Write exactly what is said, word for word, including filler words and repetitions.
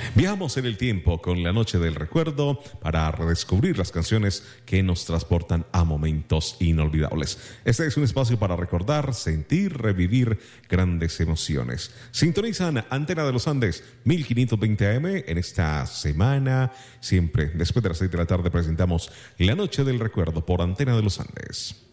Viajamos en el tiempo con la Noche del Recuerdo para redescubrir las canciones que nos transportan a momentos inolvidables. Este es un espacio para recordar, sentir, revivir grandes emociones. Sintonizan Antena de los Andes mil quinientos veinte A M en esta semana. Siempre después de las seis de la tarde presentamos La Noche del Recuerdo por Antena de los Andes.